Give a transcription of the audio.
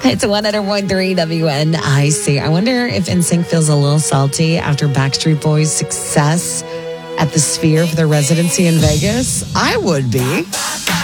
It's 100.3 WNIC. I wonder if NSYNC feels a little salty after Backstreet Boys' success at the Sphere for their residency in Vegas. I would be.